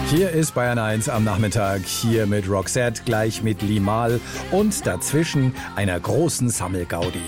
Hier ist Bayern 1 am Nachmittag, hier mit Roxette, gleich mit Limahl und dazwischen einer großen Sammelgaudi.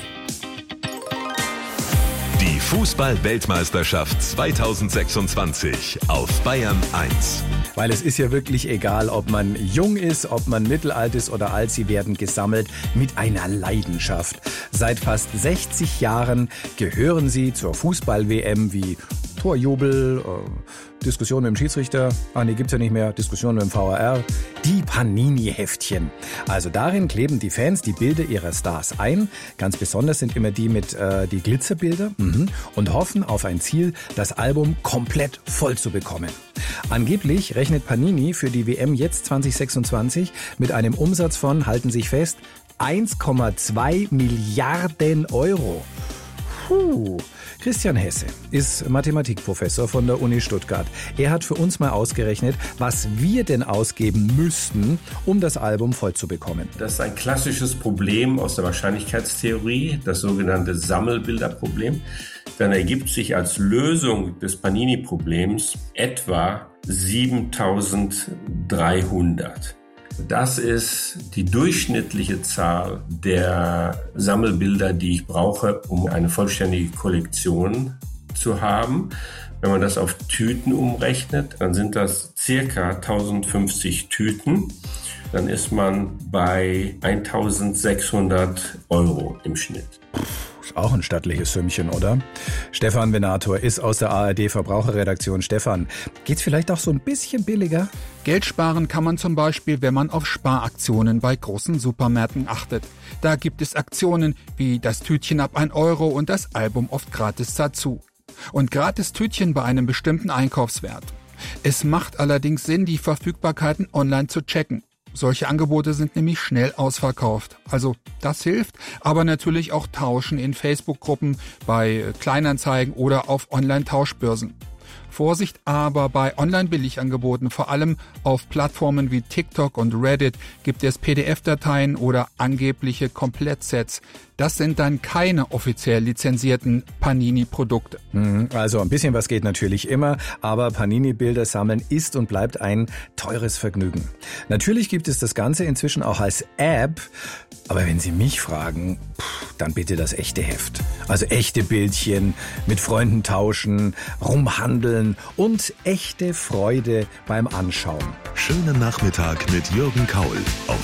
Die Fußball-Weltmeisterschaft 2026 auf Bayern 1. Weil es ist ja wirklich egal, ob man jung ist, ob man mittelalt ist oder alt, sie werden gesammelt mit einer Leidenschaft. Seit fast 60 Jahren gehören sie zur Fußball-WM wie Torjubel, Diskussion mit dem Schiedsrichter, gibt's ja nicht mehr, Diskussion mit dem VAR, die Panini-Heftchen. Also darin kleben die Fans die Bilder ihrer Stars ein. Ganz besonders sind immer die mit die Glitzerbilder und hoffen auf ein Ziel, das Album komplett voll zu bekommen. Angeblich rechnet Panini für die WM jetzt 2026 mit einem Umsatz von, halten Sie sich fest, 1,2 Milliarden Euro. Christian Hesse ist Mathematikprofessor von der Uni Stuttgart. Er hat für uns mal ausgerechnet, was wir denn ausgeben müssten, um das Album voll zu bekommen. Das ist ein klassisches Problem aus der Wahrscheinlichkeitstheorie, das sogenannte Sammelbilderproblem. Dann ergibt sich als Lösung des Panini-Problems etwa 7300. Das ist die durchschnittliche Zahl der Sammelbilder, die ich brauche, um eine vollständige Kollektion zu haben. Wenn man das auf Tüten umrechnet, dann sind das circa 1050 Tüten. Dann ist man bei 1600 Euro im Schnitt. Auch ein stattliches Sümmchen, oder? Stefan Venator ist aus der ARD-Verbraucherredaktion. Stefan, geht's vielleicht auch so ein bisschen billiger? Geld sparen kann man zum Beispiel, wenn man auf Sparaktionen bei großen Supermärkten achtet. Da gibt es Aktionen wie das Tütchen ab 1 Euro und das Album oft gratis dazu. Und gratis Tütchen bei einem bestimmten Einkaufswert. Es macht allerdings Sinn, die Verfügbarkeiten online zu checken. Solche Angebote sind nämlich schnell ausverkauft. Also das hilft, aber natürlich auch Tauschen in Facebook-Gruppen, bei Kleinanzeigen oder auf Online-Tauschbörsen. Vorsicht aber bei Online-Billigangeboten, vor allem auf Plattformen wie TikTok und Reddit, gibt es PDF-Dateien oder angebliche Komplettsets. Das sind dann keine offiziell lizenzierten Panini-Produkte. Also ein bisschen was geht natürlich immer, aber Panini-Bilder sammeln ist und bleibt ein teures Vergnügen. Natürlich gibt es das Ganze inzwischen auch als App, aber wenn Sie mich fragen, dann bitte das echte Heft. Also echte Bildchen, mit Freunden tauschen, rumhandeln und echte Freude beim Anschauen. Schönen Nachmittag mit Jürgen Kaul auf